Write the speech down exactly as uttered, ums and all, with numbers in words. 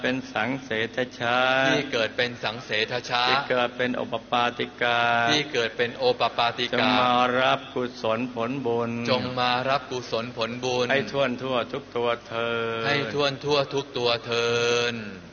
เป็นสังเสทชาที่เกิดเป็นสังเสทชาที่เกิดเป็นโอปปาติกาที่เกิดเป็นโอปปาติกาจงมารับกุศลผลบุญจงมารับกุศลผลบุญให้ท่วนทั่วทุกตัวเธอให้ท่วนทั่วทุกตัวเธอ